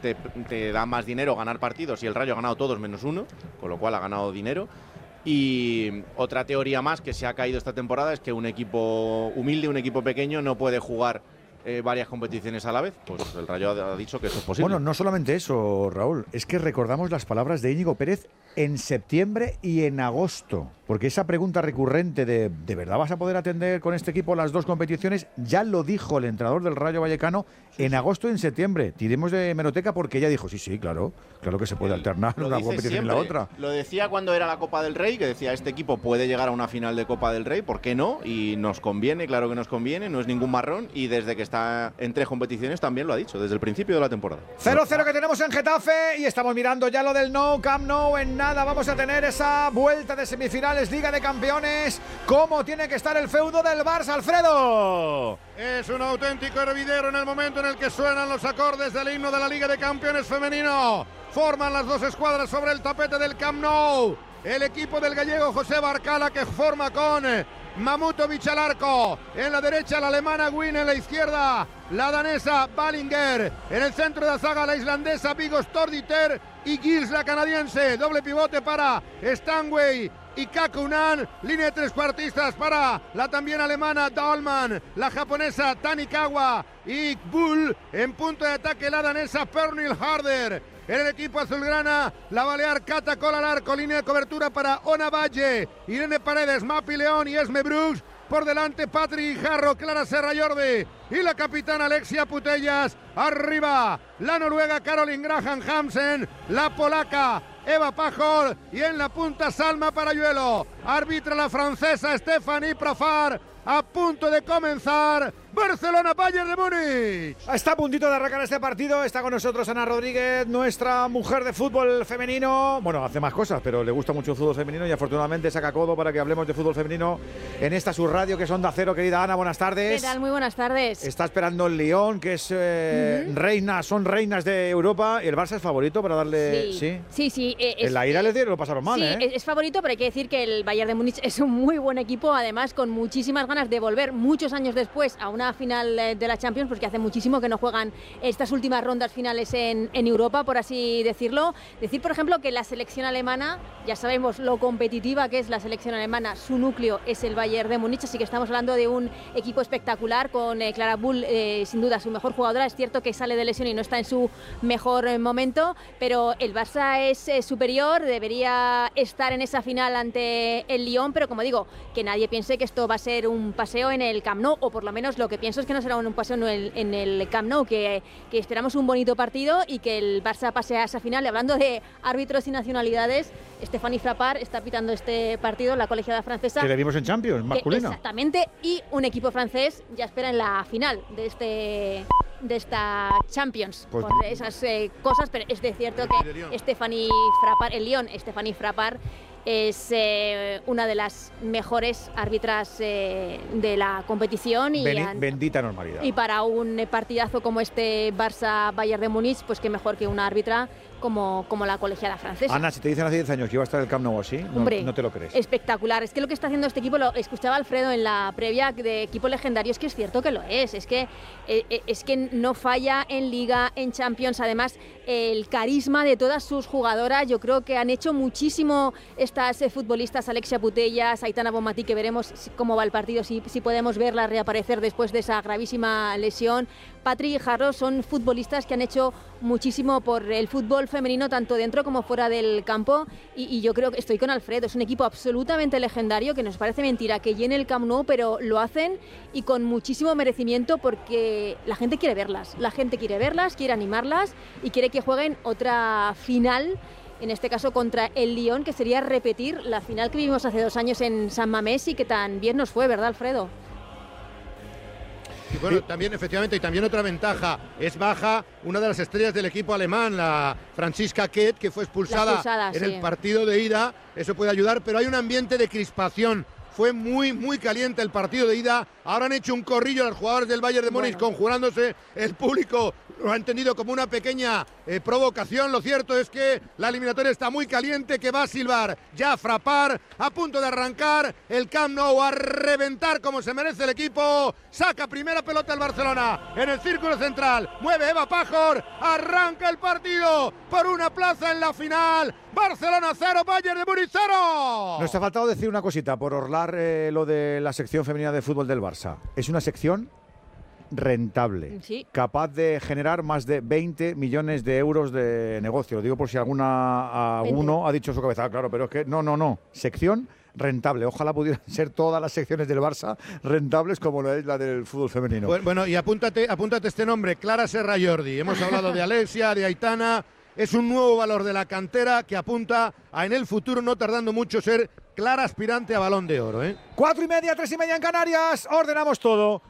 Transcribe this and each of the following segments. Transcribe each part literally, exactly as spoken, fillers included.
te, te da más dinero ganar partidos y el Rayo ha ganado todos menos uno, con lo cual ha ganado dinero. Y otra teoría más que se ha caído esta temporada es que un equipo humilde, un equipo pequeño no puede jugar eh, varias competiciones a la vez. Pues el Rayo ha dicho que eso es posible. Bueno, no solamente eso, Raúl, es que recordamos las palabras de Íñigo Pérez en septiembre y en agosto, porque esa pregunta recurrente de ¿de verdad vas a poder atender con este equipo las dos competiciones? Ya lo dijo el entrenador del Rayo Vallecano en agosto y en septiembre. Tiremos de hemeroteca porque ella dijo, sí, sí, claro, claro que se puede alternar lo una dice competición siempre. y la otra. Lo decía cuando era la Copa del Rey, que decía, este equipo puede llegar a una final de Copa del Rey, ¿por qué no? Y nos conviene, claro que nos conviene, no es ningún marrón, y desde que está en tres competiciones también lo ha dicho, desde el principio de la temporada. cero cero que tenemos en Getafe y estamos mirando ya lo del No Camp Nou. En nada vamos a tener esa vuelta de semifinales, Liga de Campeones. ¿Cómo tiene que estar el feudo del Barça, Alfredo? Es un auténtico hervidero en el momento en el que suenan los acordes del himno de la Liga de Campeones femenino. Forman las dos escuadras sobre el tapete del Camp Nou. El equipo del gallego José Barcala, que forma con Mamutovic al arco. En la derecha la alemana Wynn, en la izquierda la danesa Ballinger. En el centro de la saga la islandesa Viggo Storditer y Gilles la canadiense. Doble pivote para Stanway y Kakunan, línea de trecuartistas para la también alemana Dahlmann, la japonesa Tanikawa y Bull. En punto de ataque la danesa Pernil Harder. En el equipo azulgrana, la balear Cata Cola al arco, línea de cobertura para Ona Valle, Irene Paredes, Mapi León y Esme Brooks. Por delante Patri Jarro, Clara Serra Jordi y la capitana Alexia Putellas. Arriba la noruega Caroline Graham Hansen, la polaca Eva Pajor y en la punta Salma Parayuelo. Arbitra la francesa Stephanie Profar. A punto de comenzar Barcelona Bayern de Múnich. Está a puntito de arrancar este partido. Está con nosotros Ana Rodríguez, nuestra mujer de fútbol femenino. Bueno, hace más cosas, pero le gusta mucho el fútbol femenino y afortunadamente saca codo para que hablemos de fútbol femenino en esta su radio que es Onda Cero. Querida Ana, buenas tardes. ¿Qué tal? Muy buenas tardes. Está esperando el Lyon, que es eh, uh-huh. reina, son reinas de Europa. ¿Y el Barça es favorito para darle...? Sí, sí. sí, sí eh, en la ira les dieron, lo pasaron mal, sí, ¿eh? Es, es favorito, pero hay que decir que el Bayern de Múnich es un muy buen equipo, además con muchísimas ganas de volver muchos años después a una final de la Champions, porque hace muchísimo que no juegan estas últimas rondas finales en, en Europa, por así decirlo. Decir, por ejemplo, que la selección alemana, ya sabemos lo competitiva que es la selección alemana, su núcleo es el Bayern de Múnich, así que estamos hablando de un equipo espectacular con eh, Clara Bull, eh, sin duda su mejor jugadora. Es cierto que sale de lesión y no está en su mejor eh, momento, pero el Barça es eh, superior, debería estar en esa final ante el Lyon, pero como digo, que nadie piense que esto va a ser un paseo en el Camp Nou, o por lo menos lo que pienso es que no será un paseo en el, en el Camp Nou, que, que esperamos un bonito partido y que el Barça pase a esa final. Y hablando de árbitros y nacionalidades, Stéphanie Frappart está pitando este partido, la colegiada francesa. Que le vimos en Champions, masculina. Exactamente, y un equipo francés ya espera en la final de este de esta Champions, pues, por esas eh, cosas, pero es de cierto que Stéphanie Frappart, el Lyon, Stéphanie Frappart, es eh, una de las mejores árbitras eh, de la competición y Beni, bendita normalidad. Y para un partidazo como este Barça-Bayern de Múnich, pues qué mejor que una árbitra como, como la colegiada francesa. Ana, si te dicen hace diez años que iba a estar el Camp Nou así, no, Hombre, no te lo crees. Espectacular. Es que lo que está haciendo este equipo, lo escuchaba Alfredo en la previa de equipo legendario, es que es cierto que lo es. Es que, eh, es que no falla en Liga, en Champions. Además, el carisma de todas sus jugadoras, yo creo que han hecho muchísimo estas eh, futbolistas, Alexia Putellas, Aitana Bonmatí, que veremos cómo va el partido, si, si podemos verla reaparecer después de esa gravísima lesión. Patri y Jarro son futbolistas que han hecho muchísimo por el fútbol femenino, tanto dentro como fuera del campo, y, y yo creo que estoy con Alfredo, es un equipo absolutamente legendario, que nos parece mentira que llene el Camp Nou, pero lo hacen y con muchísimo merecimiento, porque la gente quiere verlas, la gente quiere verlas, quiere animarlas y quiere que jueguen otra final, en este caso contra el Lyon, que sería repetir la final que vivimos hace dos años en San Mamés y que tan bien nos fue, ¿verdad, Alfredo? Y bueno, también efectivamente, y también otra ventaja, es baja una de las estrellas del equipo alemán, la Franziska Kett, que fue expulsada, expulsada en sí. el partido de ida, eso puede ayudar, pero hay un ambiente de crispación. Fue muy, muy caliente el partido de ida. Ahora han hecho un corrillo los jugadores del Bayern de Múnich, bueno. conjurándose el público. lo ha entendido como una pequeña eh, provocación. Lo cierto es que la eliminatoria está muy caliente, que va a silbar ya a frapar, a punto de arrancar el Camp Nou, a reventar como se merece el equipo. Saca primera pelota el Barcelona en el círculo central, mueve Eva Pajor, arranca el partido por una plaza en la final. Barcelona cero, Bayern de Múnich cero. Nos ha faltado decir una cosita por orlar eh, lo de la sección femenina de fútbol del Barça. Es una sección rentable, sí, capaz de generar más de veinte millones de euros de negocio. Lo digo por si alguna alguno ha dicho en su cabeza, claro, pero es que no, no, no. Sección rentable. Ojalá pudieran ser todas las secciones del Barça rentables como la es la del fútbol femenino. Bueno, bueno y apúntate, apúntate este nombre, Clara Serra Jordi. Hemos hablado de Alexia, de Aitana. Es un nuevo valor de la cantera que apunta a en el futuro, no tardando mucho, ser clara aspirante a Balón de Oro, ¿eh? Cuatro y media, tres y media en Canarias. Ordenamos todo.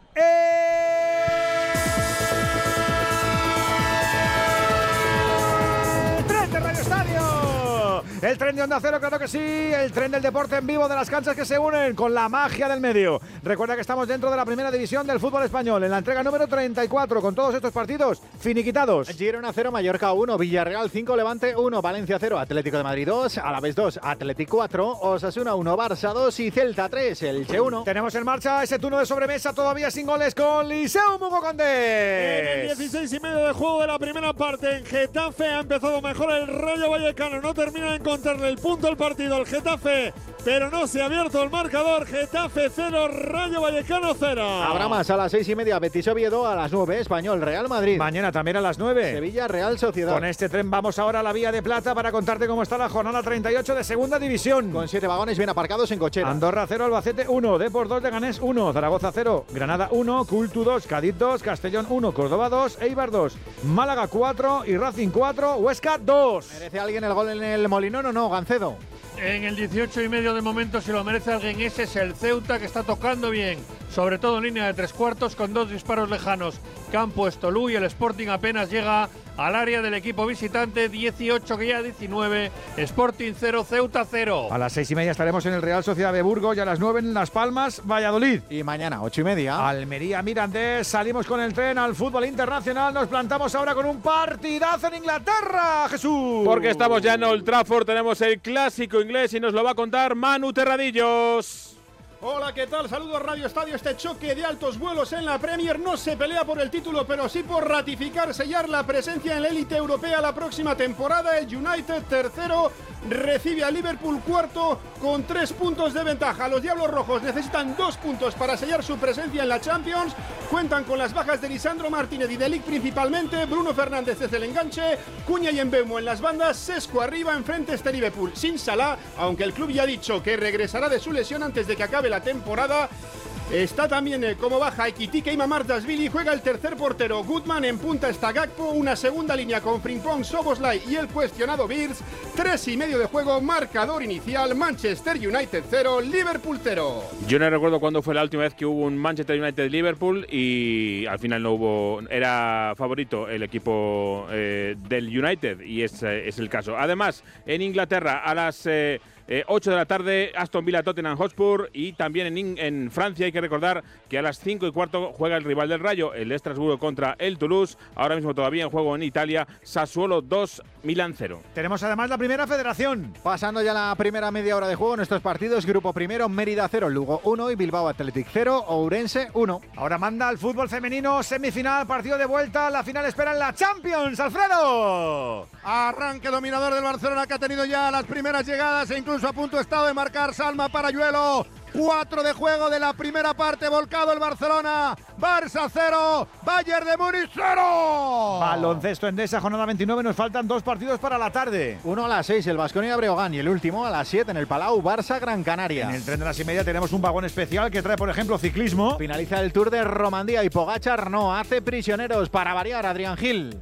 ¡El tren de Radio Estadio! El tren de Onda Cero, claro que sí. El tren del deporte en vivo de las canchas que se unen con la magia del medio. Recuerda que estamos dentro de la primera división del fútbol español, en la entrega número treinta y cuatro, con todos estos partidos finiquitados. Girona cero, Mallorca uno, Villarreal cinco, Levante uno, Valencia cero, Atlético de Madrid dos, Alavés dos, Atlético cuatro, Osasuna uno, Barça dos y Celta tres, Elche uno. Tenemos en marcha ese turno de sobremesa todavía sin goles con Liceo Mugo Condés. En el dieciséis y medio de juego de la primera parte, en Getafe ha empezado mejor el Rayo Vallecano. No termina de encontrarle el punto al partido al Getafe, pero no se ha abierto el marcador. Getafe cero, Rayo Vallecano cero. Habrá más a las seis y media, Betis Oviedo, a las nueve, Español Real Madrid. Mañana también a las nueve. Sevilla Real Sociedad. Con este tren vamos ahora a la Vía de Plata para contarte cómo está la jornada treinta y ocho de Segunda División. Con siete vagones bien aparcados en cochera. Andorra cero, Albacete uno, Depor dos, Leganés uno, Zaragoza cero, Granada uno, Cultu dos, Cádiz dos, Castellón uno, Córdoba dos, Eibar dos, Málaga cuatro y Racing cuatro, Huesca dos. ¿Merece alguien el gol en el Molinón o no, Gancedo? En el dieciocho y medio de momento, si lo merece alguien, ese es el Ceuta, que está tocando bien, sobre todo en línea de tres cuartos, con dos disparos lejanos que han puesto Lu, y el Sporting apenas llega al área del equipo visitante. Dieciocho que ya diecinueve, Sporting cero, Ceuta cero. A las seis y media estaremos en el Real Sociedad de Burgos y a las nueve en Las Palmas, Valladolid. Y mañana, ocho y media. Almería, Mirandés, salimos con el tren al fútbol internacional, nos plantamos ahora con un partidazo en Inglaterra, Jesús. Porque estamos ya en Old Trafford, tenemos el clásico inglés y nos lo va a contar Manu Terradillos. Hola, ¿qué tal? Saludos Radio Estadio. Este choque de altos vuelos en la Premier no se pelea por el título, pero sí por ratificar, sellar la presencia en la élite europea la próxima temporada. El United, tercero, recibe a Liverpool, cuarto, con tres puntos de ventaja. Los Diablos Rojos necesitan dos puntos para sellar su presencia en la Champions. Cuentan con las bajas de Lisandro Martínez y de Ligt principalmente. Bruno Fernández desde el enganche, Cuña y Mbeumo en las bandas, Sesco arriba, enfrente este Liverpool sin Salah, aunque el club ya ha dicho que regresará de su lesión antes de que acabe la temporada. Está también eh, como baja Ekitike y Mamardashvili. Juega el tercer portero Goodman, en punta está Gakpo, una segunda línea con Frimpong, Szoboszlai y el cuestionado Birz. Tres y medio de juego, marcador inicial, Manchester United cero, Liverpool cero. Yo no recuerdo cuándo fue la última vez que hubo un Manchester United-Liverpool y al final no hubo, era favorito el equipo eh, del United, y es, eh, es el caso. Además, en Inglaterra a las Eh, Eh, ocho de la tarde, Aston Villa Tottenham Hotspur, y también en, en Francia hay que recordar que a las cinco y cuarto juega el rival del Rayo, el Estrasburgo contra el Toulouse. Ahora mismo todavía en juego en Italia, Sassuolo dos, Milan cero. Tenemos además la primera federación. Pasando ya la primera media hora de juego en estos partidos, grupo primero, Mérida cero, Lugo uno y Bilbao Athletic cero, Ourense uno. Ahora manda el fútbol femenino, semifinal, partido de vuelta, la final espera en la Champions, Alfredo. Arranque dominador del Barcelona, que ha tenido ya las primeras llegadas e incluso a punto estado de marcar Salma Parayuelo. Cuatro de juego de la primera parte, volcado el Barcelona. Barça cero, Bayern de Múnich cero. Baloncesto Endesa, jornada veintinueve, nos faltan dos partidos para la tarde. Uno a las seis, el Baskonia Breogán, y el último a las siete en el Palau, Barça Gran Canaria. En el tren de las y media tenemos un vagón especial que trae, por ejemplo, ciclismo. Finaliza el Tour de Romandía y Pogačar no hace prisioneros, para variar, Adrián Gil.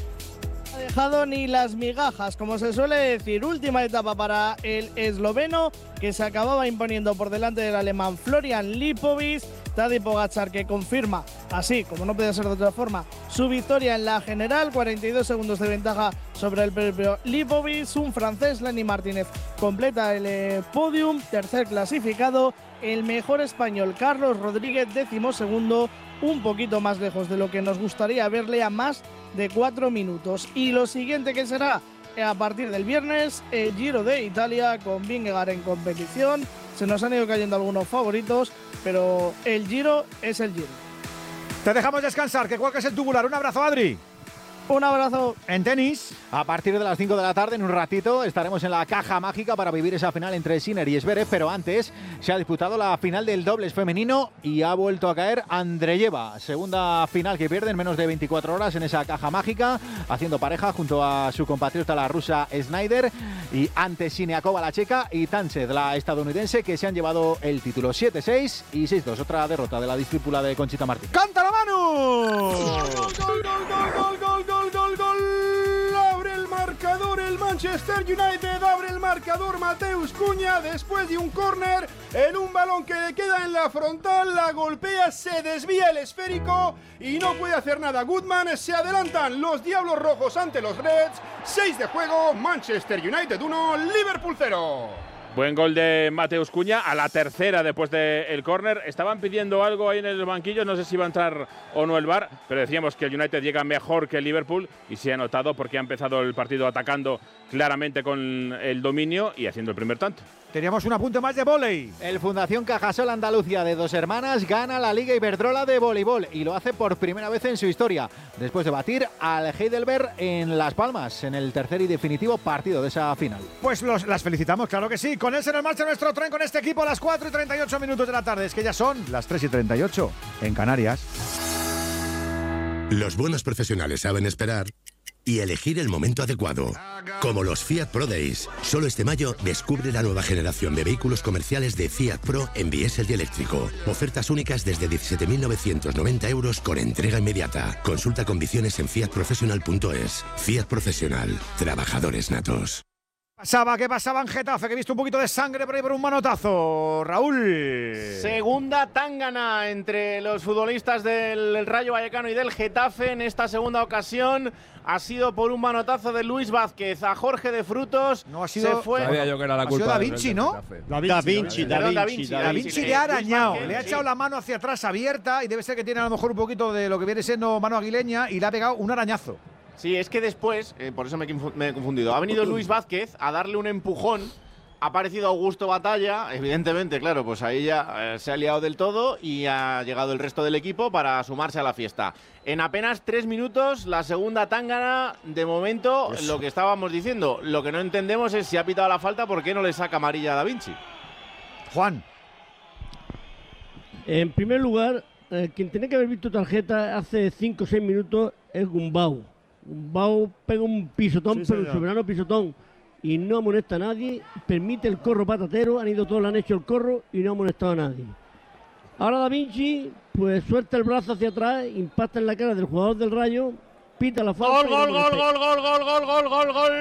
Ha dejado ni las migajas, como se suele decir. Última etapa para el esloveno, que se acababa imponiendo por delante del alemán Florian Lipovic. Tadej Pogačar, que confirma, así como no puede ser de otra forma, su victoria en la general. cuarenta y dos segundos de ventaja sobre el propio Lipovic. Un francés, Lenny Martínez, completa el eh, podium. Tercer clasificado, el mejor español, Carlos Rodríguez, décimo segundo, un poquito más lejos de lo que nos gustaría verle, a más de cuatro minutos. Y lo siguiente que será a partir del viernes, el Giro de Italia con Vingegaard en competición. Se nos han ido cayendo algunos favoritos, pero el Giro es el Giro. Te dejamos descansar, que cuelgues el tubular. Un abrazo, Adri. Un abrazo. En tenis, a partir de las cinco de la tarde, en un ratito, estaremos en la caja mágica para vivir esa final entre Sinner y Zverev, pero antes se ha disputado la final del dobles femenino y ha vuelto a caer Andreyeva. Segunda final que pierde en menos de veinticuatro horas en esa caja mágica, haciendo pareja junto a su compatriota la rusa Snyder, y ante Siniakova la checa y Tánchez la estadounidense, que se han llevado el título siete seis y seis dos. Otra derrota de la discípula de Conchita Martín. ¡Canta la mano! ¡Gol, gol, gol, gol, gol, gol, gol, gol! Abre el marcador el Manchester United, abre el marcador Mateus Cunha después de un córner en un balón que le queda en la frontal, la golpea, se desvía el esférico y no puede hacer nada. Goodman, se adelantan los Diablos Rojos ante los Reds, seis de juego, Manchester United uno, Liverpool cero. Buen gol de Mateus Cunha, a la tercera después del córner. Estaban pidiendo algo ahí en el banquillo, no sé si iba a entrar o no el V A R, pero decíamos que el United llega mejor que el Liverpool y se ha notado porque ha empezado el partido atacando claramente con el dominio y haciendo el primer tanto. Teníamos un apunte más de vóley. El Fundación Cajasol Andalucía de Dos Hermanas gana la Liga Iberdrola de voleibol y lo hace por primera vez en su historia, después de batir al Heidelberg en Las Palmas en el tercer y definitivo partido de esa final. Pues los, las felicitamos, claro que sí. Con él se nos marcha nuestro tren con este equipo a las cuatro y treinta y ocho minutos de la tarde. Es que ya son las tres y treinta y ocho en Canarias. Los buenos profesionales saben esperar y elegir el momento adecuado. Como los Fiat Pro Days. Solo este mayo descubre la nueva generación de vehículos comerciales de Fiat Pro en diésel y eléctrico. Ofertas únicas desde diecisiete mil novecientos noventa euros con entrega inmediata. Consulta condiciones en fiat professional punto es. Fiat Profesional. Trabajadores natos. Pasaba, ¿qué pasaba en Getafe? Que he visto un poquito de sangre por ahí por un manotazo. Raúl. Segunda tángana entre los futbolistas del Rayo Vallecano y del Getafe. En esta segunda ocasión ha sido por un manotazo de Luis Vázquez a Jorge de Frutos. No ha sido. Se fue. Sabía yo que era la ha culpa sido Da Vinci, ¿no? Da Vinci, Da Vinci, Da Vinci. Da Vinci, Da Vinci le ha arañado. Le ha echado la mano hacia atrás abierta y debe ser que tiene a lo mejor un poquito de lo que viene siendo mano aguileña y le ha pegado un arañazo. Sí, es que después, eh, por eso me, me he confundido, ha venido Luis Vázquez a darle un empujón, ha aparecido Augusto Batalla, evidentemente, claro, pues ahí ya eh, se ha liado del todo y ha llegado el resto del equipo para sumarse a la fiesta. En apenas tres minutos, la segunda tángana, de momento, eso. Lo que estábamos diciendo, lo que no entendemos es si ha pitado la falta, ¿por qué no le saca amarilla a Da Vinci? Juan. En primer lugar, eh, quien tenía que haber visto tarjeta hace cinco o seis minutos es Gumbau. Gumbau pega un pisotón, sí, pero un soberano pisotón, y no amonesta a nadie, permite el corro patatero, han ido todos, le han hecho el corro y no ha amonestado a nadie. Ahora Da Vinci, pues suelta el brazo hacia atrás, impacta en la cara del jugador del Rayo, pita la falta. Gol, gol, gol, gol, gol, gol, gol, gol, gol, gol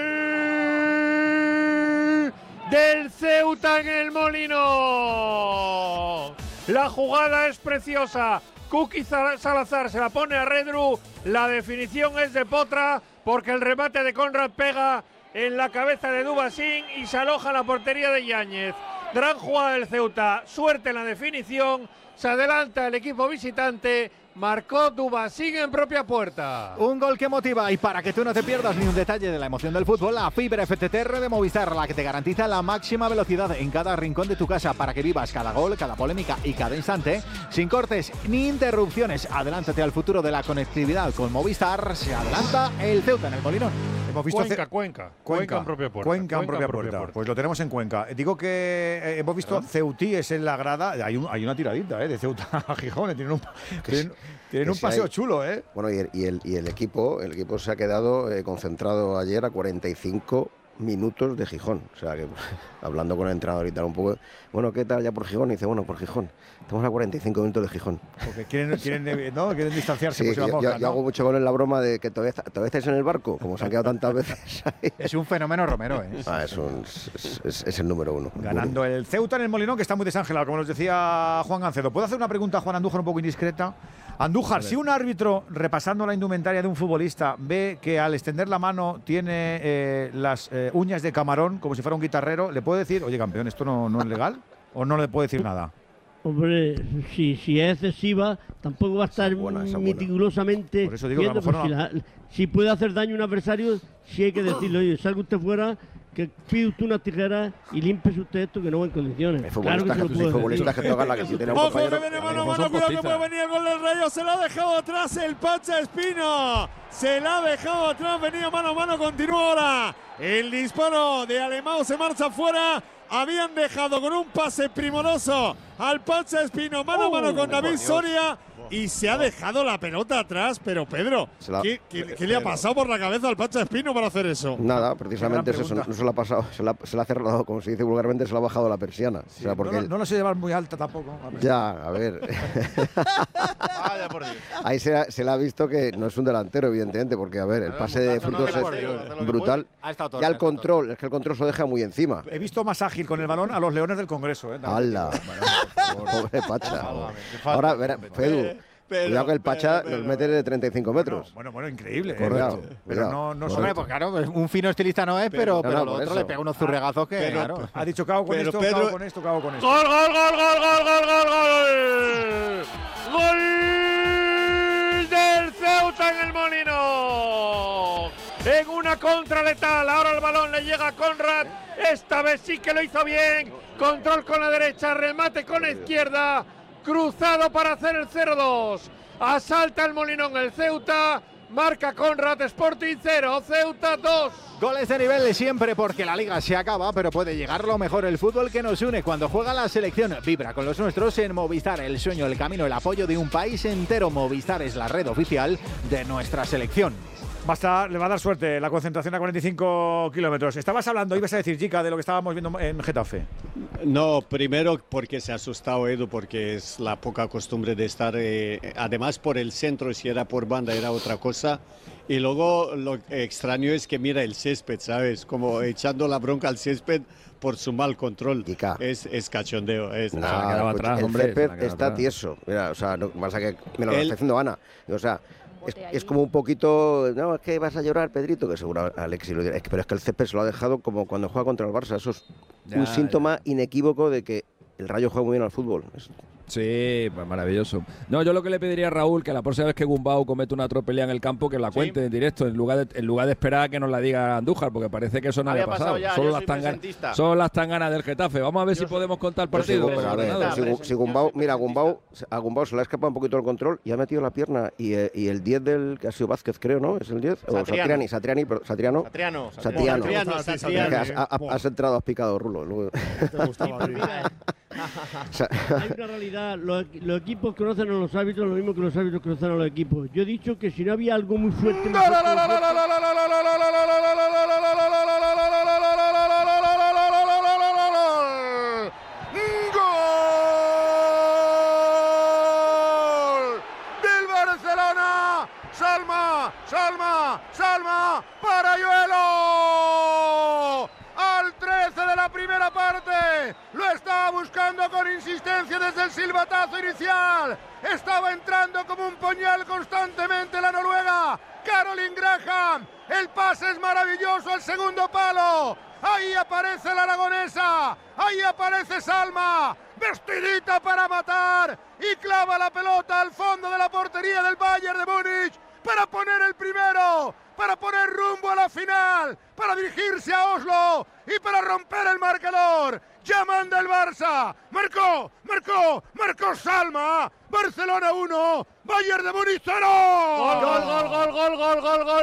del Ceuta en el Molino. La jugada es preciosa. Kuki Salazar se la pone a Redru, la definición es de Potra porque el remate de Conrad pega en la cabeza de Dubasín y se aloja en la portería de Yáñez. Gran jugada del Ceuta, suerte en la definición, se adelanta el equipo visitante, marcó Dubasín en propia puerta. Un gol que motiva y para que tú no te pierdas ni un detalle de la emoción del fútbol, la fibra F T T R de Movistar, la que te garantiza la máxima velocidad en cada rincón de tu casa para que vivas cada gol, cada polémica y cada instante sin cortes ni interrupciones. Adelántate al futuro de la conectividad con Movistar. Se adelanta el Ceuta en el Molinón. Hemos visto Cuenca, Cuenca, Cuenca, Cuenca en propia puerta. Cuenca en propia, propia puerta. puerta. Pues lo tenemos en Cuenca. Digo que eh, hemos visto Ceutíes en la grada. Hay, un, hay una tiradita eh, de Ceuta a Gijón. Tienen un, tienen, tienen un paseo hay, chulo, ¿eh? Bueno, y el, y el, y el equipo el equipo se ha quedado eh, concentrado ayer a cuarenta y cinco minutos de Gijón. O sea, que hablando con el entrenador y tal un poco, bueno, ¿qué tal ya por Gijón? Y dice, bueno, por Gijón. Estamos a cuarenta y cinco minutos de Gijón. Porque quieren, quieren, ¿no? quieren distanciarse. Sí, pues yo, moja, yo, ¿no? yo hago mucho con él la broma de que todavía, todavía estáis en el barco, como se han quedado tantas veces. Es un fenómeno Romero, ¿eh? Ah, es, un, es, es, es el número uno. Ganando el Ceuta en el Molinón, que está muy desangelado, como nos decía Juan Gancedo. ¿Puedo hacer una pregunta a Juan Andújar un poco indiscreta? Andújar, si un árbitro, repasando la indumentaria de un futbolista, ve que al extender la mano tiene eh, las eh, uñas de camarón, como si fuera un guitarrero, ¿le puede decir, oye, campeón, esto no, no es legal? ¿O no le puede decir nada? Hombre, si, si es excesiva, tampoco va a estar buena, meticulosamente Por eso digo que a lo viendo, mejor pero si, la- si puede hacer daño a un adversario, sí hay que decirle, oye, salga usted fuera, que pide usted unas tijeras y límpese usted esto que no va en condiciones. Hay Claro que se lo futbolistas, puede hay futbolistas que decir. tocan la que si tiene un Ojo, que compañero. viene mano a Son mano, cuidado que postizas. puede venir el gol del Rayo. Se la ha dejado atrás el Pacha Espino. Se la ha dejado atrás, venía mano a mano, continúa ahora. El disparo de Alemão se marcha fuera. Habían dejado con un pase primoroso al Pacha Espino, mano a mano con David Soria. Y se ha dejado la pelota atrás, pero Pedro, Se la- ¿qué, qué- qué le ha pasado por la cabeza al Pacha Espino para hacer eso? Nada, precisamente es eso, no, no se la ha pasado, se la, se la ha cerrado, como se dice vulgarmente, se la ha bajado la persiana. O sea, porque No, no, no la sé llevar muy alta tampoco. ya, a ver. Vaya por Dios. Ahí se, ha- se le ha visto que no es un delantero, evidentemente, porque, a ver, el pase de muchacho, no Frutos te es la creo, hace lo que brutal. Ha estado todo Ya el el rato, control, es que el control se lo deja muy encima. He visto más ágil con el balón a los Leones del Congreso. ¿eh? ¡Hala! Pobre Pacha. Ahora, verá, Fedu, Pero- cuidado que el Pacha pero- nos mete de treinta y cinco metros. Bueno, bueno, increíble. ¿eh? Cuidado, Pero cuidado. no, no Hombre, pues claro, pues un fino estilista no es, pero, no, pero no, lo por otro eso. le pega unos zurregazos que, pero- claro. Ha dicho cago con Pero esto, Pedro- cago con esto, cago con esto. ¡Gol, gol, gol, gol, gol, gol, gol, gol, gol! ¡Gol del Ceuta en el Molino! En una contra letal, ahora el balón le llega a Conrad. Esta vez sí que lo hizo bien. Control con la derecha, remate con la izquierda. Cruzado para hacer el cero dos. Asalta el Molinón el Ceuta. Marca Conrad, Sporting cero, Ceuta dos. Goles de nivel siempre porque la liga se acaba, pero puede llegar lo mejor el fútbol que nos une cuando juega la selección. Vibra con los nuestros en Movistar, el sueño, el camino, el apoyo de un país entero. Movistar es la red oficial de nuestra selección. Basta, le va a dar suerte la concentración a cuarenta y cinco kilómetros. Estabas hablando, ibas a decir, Chica, de lo que estábamos viendo en Getafe. No, primero porque se ha asustado Edu, porque es la poca costumbre de estar, eh, además por el centro, si era por banda era otra cosa. Y luego lo extraño es que mira el césped, ¿sabes? Como echando la bronca al césped por su mal control. Chica. Es, es cachondeo. Es, No, quedado escucha, atrás, el hombre, se césped la ha quedado está atrás. tieso. Mira, o sea, no, pasa que me lo El- está diciendo Ana. O sea, es, Bote ahí. es como un poquito. No, es que vas a llorar, Pedrito, que seguro Alexis lo dirá. Es que- pero es que el césped se lo ha dejado como cuando juega contra el Barça. Eso es un Ya, síntoma inequívoco de que el Rayo juega muy bien al fútbol. Es- Sí, pues maravilloso. No, yo lo que le pediría a Raúl, que la próxima vez que Gumbau comete una tropelía en el campo, que la cuente en directo, en lugar de, en lugar de esperar a que nos la diga Andújar, porque parece que eso no Había había pasado. pasado ya, solo, yo las soy tanganas, presentista. solo las tanganas del Getafe. Vamos a ver si podemos contar el Pero si partido. Gu- pero a ver, presentista, si Gu- si presentista, Gumbau, mira, presentista. Gumbau, a Gumbau se le ha escapado un poquito el control y ha metido la pierna. Y, eh, y el diez del que ha sido Vázquez, creo, ¿no? ¿Es el diez? O Satriano. Satriani, Satriani, pero Satriano. Satriano. Satriano. Satriano, Es que Satriano. has, ha- ha- has entrado, has picado Rulo. Luego- Te gustaba, sí. o sea, Hay una realidad, los, los equipos conocen a los árbitros lo mismo que los árbitros conocen a los equipos. Yo he dicho que si no había algo muy fuerte... muy fuerte, muy fuerte, ¡Gol! ¡Del Barcelona! ¡Salma! ¡Salma! ¡Salma! ¡Parayuelo! Al trece de la primera parte. Lo estaba buscando con insistencia desde el silbatazo inicial. Estaba entrando como un puñal constantemente la noruega. Caroline Graham. El pase es maravilloso al segundo palo. Ahí aparece la aragonesa. Ahí aparece Salma. Vestidita para matar. Y clava la pelota al fondo de la portería del Bayern de Múnich. Para poner el primero. Para poner rumbo a la final. Para dirigirse a Oslo. Y para romper el marcador. Ya manda el Barça. Marcó, marcó, marcó Salma. Barcelona uno. Bayern de Múnich cero. Gol, gol, gol, gol, gol, gol, gol, gol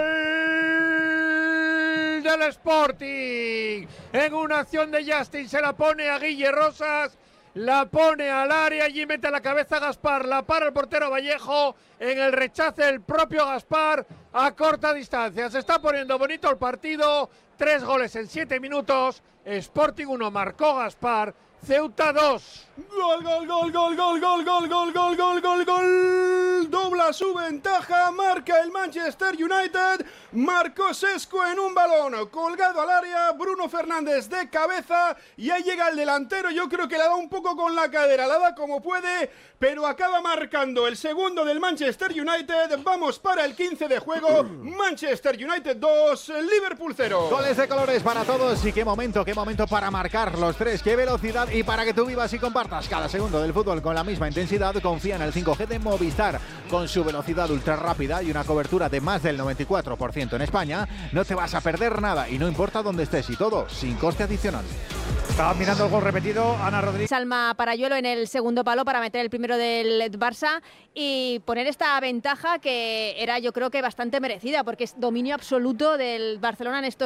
del Sporting. En una acción de Justin se la pone a Guille Rosas, la pone al área, allí mete la cabeza a Gaspar, la para el portero Vallejo, en el rechace el propio Gaspar a corta distancia. Se está poniendo bonito el partido, tres goles en siete minutos, Sporting uno, marcó Gaspar, Ceuta dos. Gol, gol, gol, gol, gol, gol, gol, gol, gol, gol, gol, gol. Dobla su ventaja, marca el Manchester United. Marcó Sesco en un balón colgado al área. Bruno Fernández de cabeza. Y ahí llega el delantero. Yo creo que la da un poco con la cadera. La da como puede, pero acaba marcando el segundo del Manchester United. Vamos para el quince de juego. Manchester United dos, Liverpool cero. Goles de colores para todos y qué momento, qué momento para marcar los tres. Qué velocidad Movistar. Y para que tú vivas y compartas cada segundo del fútbol con la misma intensidad, confía en el cinco G de Movistar. Con su velocidad ultra rápida y una cobertura de más del noventa y cuatro por ciento en España, no te vas a perder nada y no importa dónde estés, y todo sin coste adicional. Estaba mirando el gol repetido, Ana Rodríguez. Salma Parayuelo en el segundo palo para meter el primero del Barça y poner esta ventaja que era, yo creo que bastante merecida, porque es dominio absoluto del Barcelona en estos